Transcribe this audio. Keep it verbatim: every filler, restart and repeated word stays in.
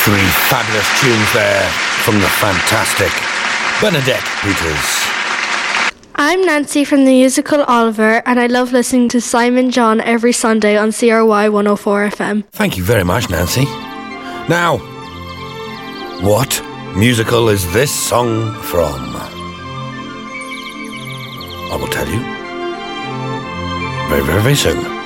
Three fabulous tunes there from the fantastic Bernadette Peters. I'm Nancy from the musical Oliver, and I love listening to Simon John every Sunday on C R Y one oh four F M. Thank you very much, Nancy. Now, what musical is this song from? I will tell you very, very, very soon.